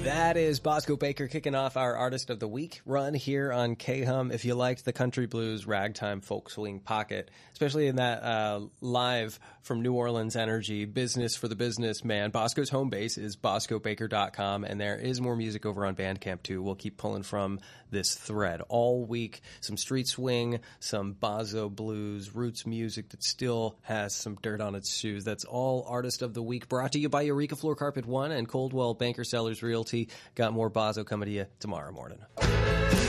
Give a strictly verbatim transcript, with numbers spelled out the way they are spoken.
That is Bosco Baker kicking off our Artist of the Week run here on K-Hum. If you liked the country blues, ragtime, folk swing pocket, especially in that uh, live from New Orleans energy, business for the businessman, Bosco's home base is bosco baker dot com, and there is more music over on Bandcamp too. We'll keep pulling from this thread all week. Some street swing, some Bozo blues, roots music that still has some dirt on its shoes. That's all Artist of the Week, brought to you by Eureka Floor Carpet One and Coldwell Banker Sellers Realty. Got more Bozo coming to you tomorrow morning.